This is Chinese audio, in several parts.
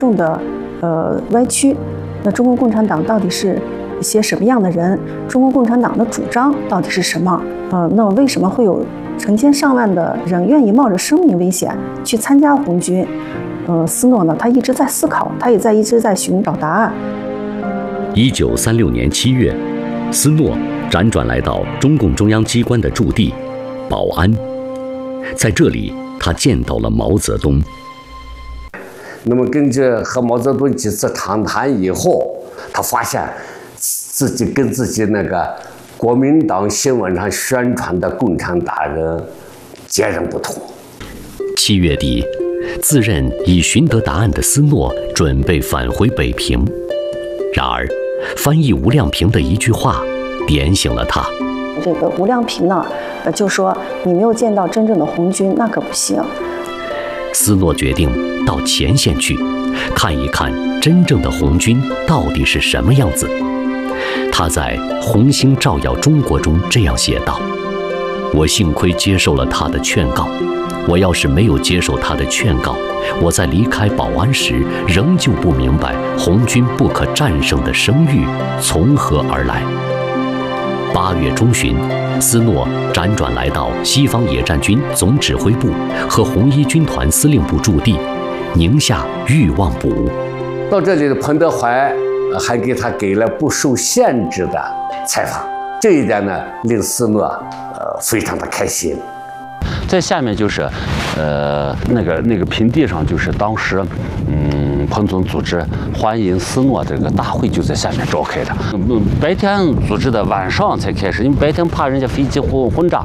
众的歪曲。那中国共产党到底是一些什么样的人？中国共产党的主张到底是什么？那为什么会有成千上万的人愿意冒着生命危险去参加红军？斯诺呢，他一直在思考，他也一直在寻找答案。 1936年7月，斯诺辗转来到中共中央机关的驻地保安，在这里他见到了毛泽东。 那么跟着和毛泽东几次长谈以后，他发现自己跟自己那个国民党新闻上宣传的共产党人截然不同。 7月底，自认已寻得答案的斯诺准备返回北平，然而翻译吴亮平的一句话点醒了他。 这个吴亮平呢，就说你没有见到真正的红军，那可不行。 斯诺决定到前线去，看一看真正的红军到底是什么样子。他在《红星照耀中国》中这样写道：我幸亏接受了他的劝告，我要是没有接受他的劝告，我在离开保安时仍旧不明白红军不可战胜的声誉从何而来。8月中旬，斯诺辗转来到西方野战军总指挥部和红一军团司令部驻地宁夏裕望堡。 到这里的彭德怀还给了不受限制的采访，这一点呢令斯诺非常的开心。 在下面就是那个平地上，就是当时彭总组织欢迎斯诺这个大会就在下面召开的。白天组织的，晚上才开始，因为白天怕人家飞机轰炸。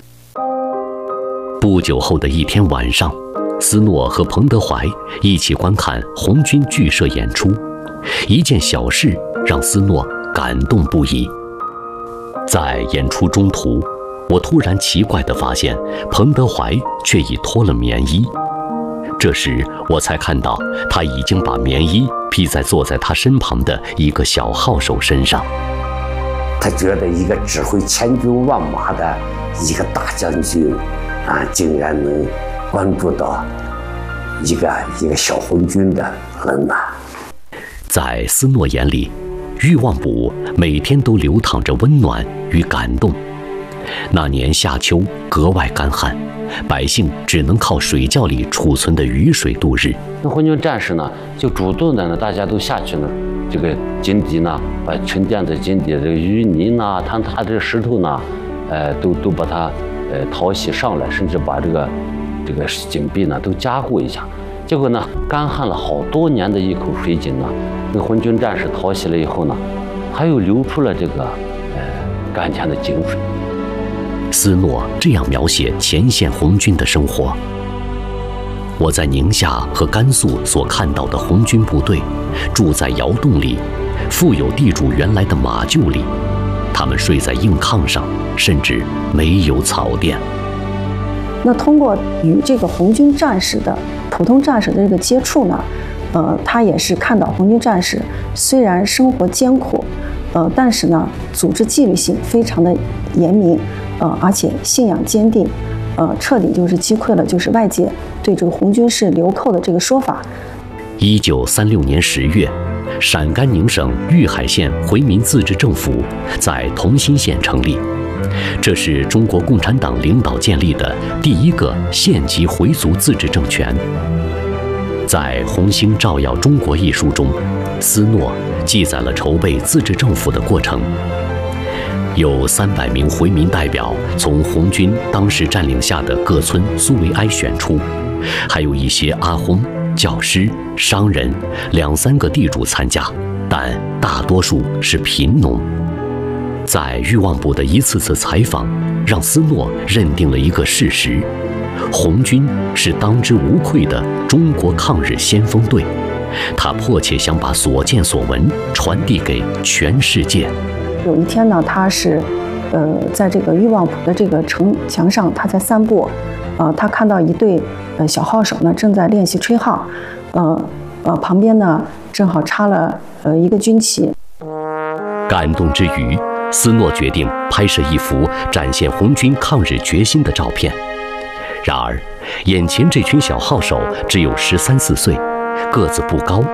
不久后的一天晚上，斯诺和彭德怀一起观看红军剧社演出，一件小事让斯诺感动不已。在演出中途，我突然奇怪地发现，彭德怀却已脱了棉衣。这时我才看到，他已经把棉衣披在坐在他身旁的一个小号手身上。 他觉得一个指挥千军万马的一个大将军竟然能关注到一个小红军的人呐。 在斯诺眼里，裕望堡每天都流淌着温暖与感动。那年夏秋格外干旱，百姓只能靠水窖里储存的雨水度日。 那红军战士呢，就主动的呢，大家都下去呢，这个井底呢，把沉淀在井底的这个淤泥呢、坍塌这石头呢，都把它淘洗上来，甚至把这个井壁呢都加固一下。结果呢，干旱了好多年的一口水井呢，那红军战士淘洗了以后呢，还又流出了这个甘甜的井水。 斯诺这样描写前线红军的生活：我在宁夏和甘肃所看到的红军部队，住在窑洞里，富有地主原来的马厩里，他们睡在硬炕上，甚至没有草垫。 那通过与这个红军战士的普通战士的这个接触呢，他也是看到红军战士虽然生活艰苦，但是呢，组织纪律性非常的严明，而且信仰坚定，彻底就是击溃了就是外界对这个红军是流寇的这个说法。 1936年10月，陕甘宁省玉海县回民自治政府在同心县成立，这是中国共产党领导建立的第一个县级回族自治政权。在《红星照耀中国》一书中，斯诺记载了筹备自治政府的过程。有300名回民代表从红军当时占领下的各村苏维埃选出，还有一些阿訇、教师、商人、2-3个地主参加，但大多数是贫农。在裕望堡的一次次采访，让斯诺认定了一个事实：红军是当之无愧的中国抗日先锋队。他迫切想把所见所闻传递给全世界。 有一天呢，他是在这个裕望堡的这个城墙上，他在散步，他看到一队小号手呢正在练习吹号，旁边呢正好插了一个军旗。 感动之余，斯诺决定拍摄一幅展现红军抗日决心的照片。然而，眼前这群小号手只有13、14岁， 个子不高，